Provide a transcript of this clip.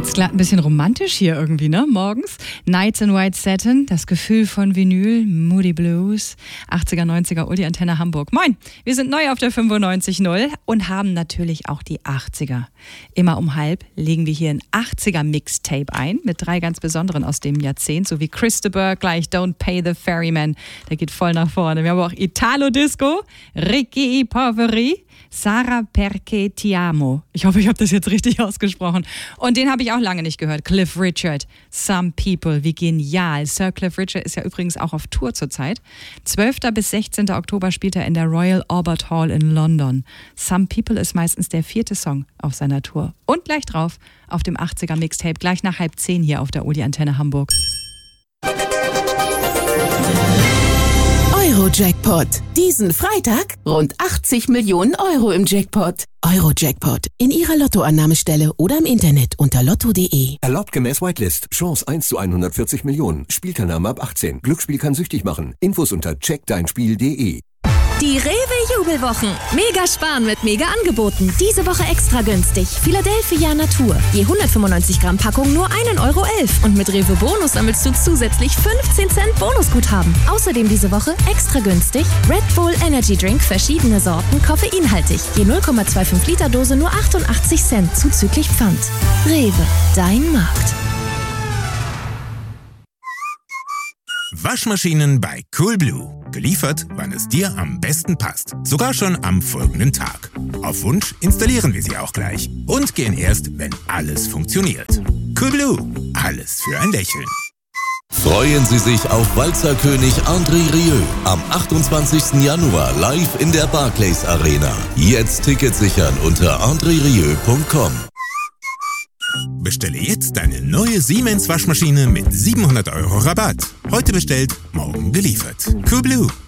wird's glatt ein bisschen romantisch hier irgendwie, ne? Morgens. Nights in White Satin, das Gefühl von Vinyl, Moody Blues, 80er, 90er, Uli Antenne Hamburg. Moin, wir sind neu auf der 95.0 und haben natürlich auch die 80er. Immer um halb legen wir hier ein 80er Mixtape ein mit 3 ganz besonderen aus dem Jahrzehnt, so wie Christopher, gleich Don't Pay the Ferryman, der geht voll nach vorne. Wir haben auch Italo Disco, Ricky Poveri, Sara Perché Ti Amo. Ich hoffe, ich habe das jetzt richtig ausgesprochen. Und den habe ich auch lange nicht gehört. Cliff Richard, Some People, wie genial. Sir Cliff Richard ist ja übrigens auch auf Tour zurzeit. 12. bis 16. Oktober spielt er in der Royal Albert Hall in London. Some People ist meistens der 4. Song auf seiner Tour. Und gleich drauf auf dem 80er Mixtape, gleich nach 9:30 hier auf der Uli Antenne Hamburg. Euro-Jackpot. Diesen Freitag rund 80 Millionen Euro im Jackpot. Euro-Jackpot. In Ihrer Lottoannahmestelle oder im Internet unter lotto.de. Erlaubt gemäß Whitelist. Chance 1 zu 140 Millionen. Spielteilnahme ab 18. Glücksspiel kann süchtig machen. Infos unter checkdeinspiel.de. Die Rewe-Jubelwochen. Mega sparen mit Mega-Angeboten. Diese Woche extra günstig. Philadelphia Natur. Je 195 Gramm Packung nur 1,11 Euro. Und mit Rewe Bonus sammelst du zusätzlich 15 Cent Bonusguthaben. Außerdem diese Woche extra günstig Red Bull Energy Drink, verschiedene Sorten, koffeinhaltig. Je 0,25 Liter Dose nur 88 Cent zuzüglich Pfand. Rewe, dein Markt. Waschmaschinen bei Coolblue. Geliefert, wann es dir am besten passt. Sogar schon am folgenden Tag. Auf Wunsch installieren wir sie auch gleich. Und gehen erst, wenn alles funktioniert. Coolblue. Alles für ein Lächeln. Freuen Sie sich auf Walzerkönig André Rieu am 28. Januar live in der Barclays Arena. Jetzt Tickets sichern unter andrerieu.com. Bestelle jetzt deine neue Siemens Waschmaschine mit 700 € Rabatt. Heute bestellt, morgen geliefert. Coolblue.